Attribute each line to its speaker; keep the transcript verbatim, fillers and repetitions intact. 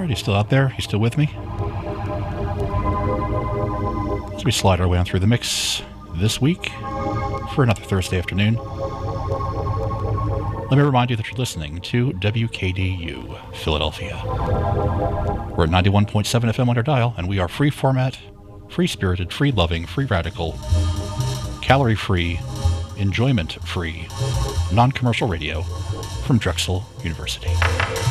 Speaker 1: right, he's still out there. He's still with me. As we slide our way on through the mix this week for another Thursday afternoon. Let me remind you that you're listening to W K D U, Philadelphia. We're at ninety-one point seven F M on our dial, and we are free format, free-spirited, free-loving, free-radical, calorie-free, enjoyment-free, non-commercial radio from Drexel University.